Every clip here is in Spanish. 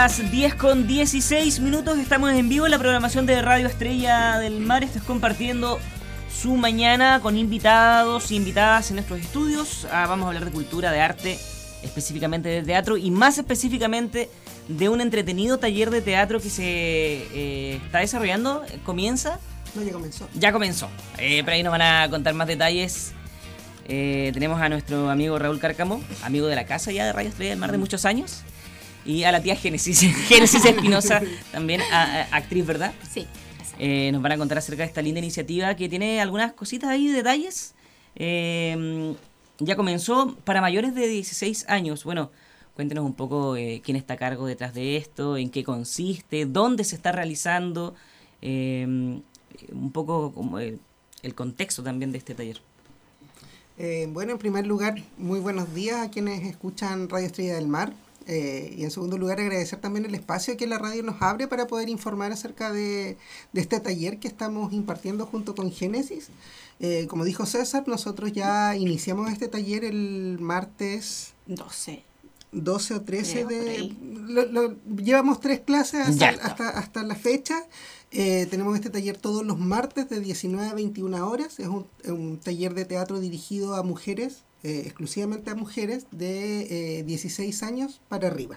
las 10:16, estamos en vivo en la programación de Radio Estrella del Mar. Esto es compartiendo su mañana con invitados y invitadas en nuestros estudios. Vamos a hablar de cultura, de arte, específicamente de teatro y más específicamente de un entretenido taller de teatro que se está desarrollando. ¿Comienza? No, ya comenzó. Ya comenzó. Por ahí nos van a contar más detalles. Tenemos a nuestro amigo Raúl Cárcamo, amigo de la casa ya de Radio Estrella del Mar de muchos años. Y a la tía Génesis Espinosa, también actriz, ¿verdad? Sí. Nos van a contar acerca de esta linda iniciativa que tiene algunas cositas ahí, detalles. Ya comenzó para mayores de 16 años. Bueno, cuéntenos un poco quién está a cargo detrás de esto, en qué consiste, dónde se está realizando, un poco como el contexto también de este taller. Bueno, en primer lugar, muy buenos días a quienes escuchan Radio Estrella del Mar. Y en segundo lugar, agradecer también el espacio que la radio nos abre para poder informar acerca de este taller que estamos impartiendo junto con Génesis. Como dijo César, nosotros ya iniciamos este taller el martes 12 o 13 llevamos 3 clases hasta la fecha. Tenemos este taller todos los martes de 19 a 21 horas. Es un taller de teatro dirigido a mujeres, exclusivamente a mujeres de 16 años para arriba.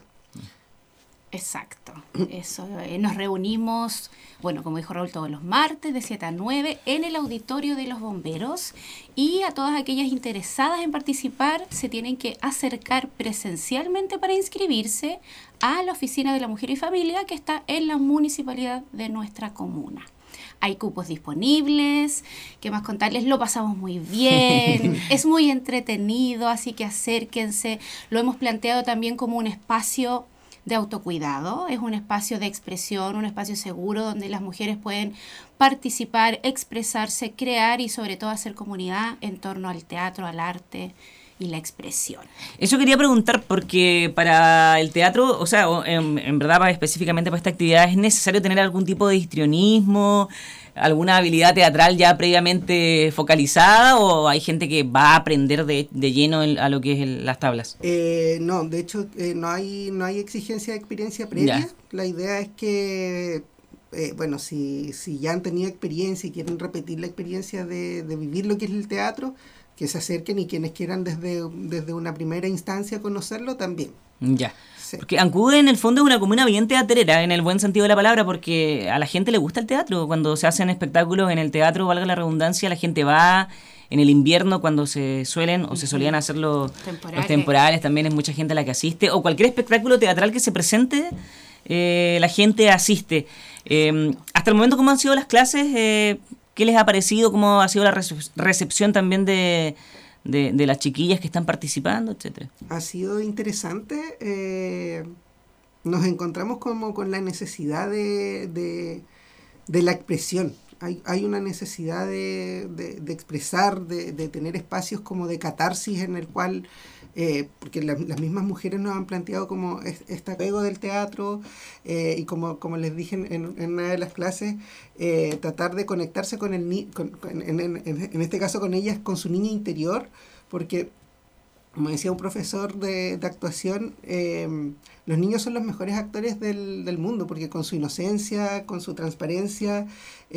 Exacto. Eso, nos reunimos, bueno, como dijo Raúl, todos los martes de 7 a 9 en el auditorio de los bomberos, y a todas aquellas interesadas en participar se tienen que acercar presencialmente para inscribirse a la Oficina de la Mujer y Familia que está en la municipalidad de nuestra comuna. Hay cupos disponibles, ¿qué más contarles? Lo pasamos muy bien, es muy entretenido, así que acérquense. Lo hemos planteado también como un espacio de autocuidado, es un espacio de expresión, un espacio seguro donde las mujeres pueden participar, expresarse, crear y sobre todo hacer comunidad en torno al teatro, al arte y la expresión. Eso quería preguntar, porque para el teatro, o sea, en verdad específicamente para esta actividad, ¿es necesario tener algún tipo de histrionismo, alguna habilidad teatral ya previamente focalizada, o hay gente que va a aprender de lleno a lo que es las tablas? No, de hecho no hay exigencia de experiencia previa. Ya. La idea es que bueno, si ya han tenido experiencia y quieren repetir la experiencia de vivir lo que es el teatro, que se acerquen, y quienes quieran desde una primera instancia conocerlo también. Ya. Sí. Porque Ancud en el fondo es una comuna bien teatrera, en el buen sentido de la palabra, porque a la gente le gusta el teatro. Cuando se hacen espectáculos en el teatro, valga la redundancia, la gente va. En el invierno, cuando se suelen o se solían hacer los temporales, también es mucha gente la que asiste. O cualquier espectáculo teatral que se presente, la gente asiste. Hasta el momento, ¿cómo han sido las clases? ¿Qué les ha parecido? ¿Cómo ha sido la recepción también de las chiquillas que están participando, etcétera? Ha sido interesante. Nos encontramos como con la necesidad de la expresión. Hay una necesidad de expresar, de tener espacios como de catarsis en el cual, porque las mismas mujeres nos han planteado como este apego del teatro, y como les dije en una de las clases, tratar de conectarse con en este caso con ellas, con su niña interior, porque como decía un profesor de actuación, los niños son los mejores actores del mundo, porque con su inocencia, con su transparencia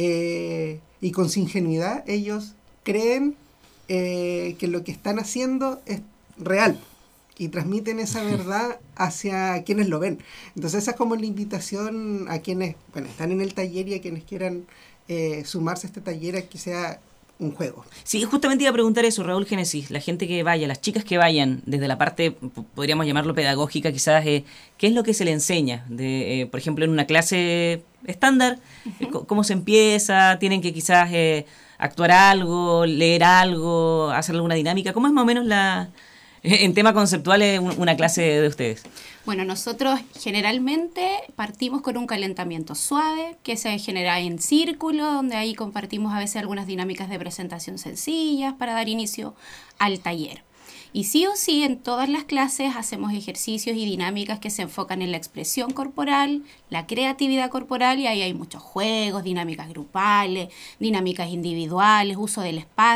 y con su ingenuidad, ellos creen que lo que están haciendo es real y transmiten esa verdad hacia quienes lo ven. Entonces esa es como la invitación a quienes están en el taller y a quienes quieran sumarse a este taller, a que sea un juego. Sí, justamente iba a preguntar eso, Raúl. Génesis, la gente que vaya, las chicas que vayan, desde la parte, podríamos llamarlo pedagógica quizás, ¿qué es lo que se le enseña? Por ejemplo, en una clase estándar, ¿cómo se empieza? ¿Tienen que quizás actuar algo, leer algo, hacer alguna dinámica? ¿Cómo es más o menos en tema conceptual una clase de ustedes? Bueno, nosotros generalmente partimos con un calentamiento suave que se genera en círculo, donde ahí compartimos a veces algunas dinámicas de presentación sencillas para dar inicio al taller. Y sí o sí, en todas las clases hacemos ejercicios y dinámicas que se enfocan en la expresión corporal, la creatividad corporal, y ahí hay muchos juegos, dinámicas grupales, dinámicas individuales, uso del espacio.